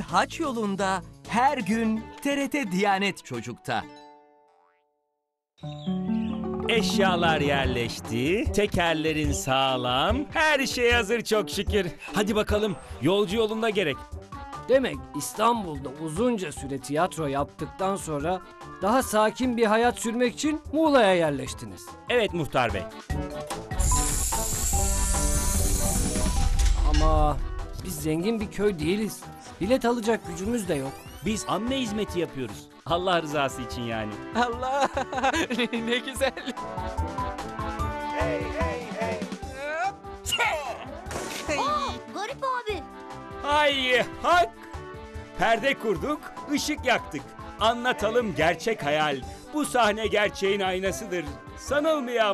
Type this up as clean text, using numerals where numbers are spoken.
haç yolunda her gün TRT Diyanet Çocuk'ta. Eşyalar yerleşti, tekerlerin sağlam, her şey hazır çok şükür. Hadi bakalım, yolcu yolunda gerek. Demek İstanbul'da uzunca süre tiyatro yaptıktan sonra daha sakin bir hayat sürmek için Muğla'ya yerleştiniz. Evet muhtar bey. Ama biz zengin bir köy değiliz. Bilet alacak gücümüz de yok. Biz amme hizmeti yapıyoruz. Allah rızası için yani. Allah ne güzel. Garip abi. Ay hak! Perde kurduk, ışık yaktık. Anlatalım gerçek hayal. Bu sahne gerçeğin aynasıdır. Sanılmayan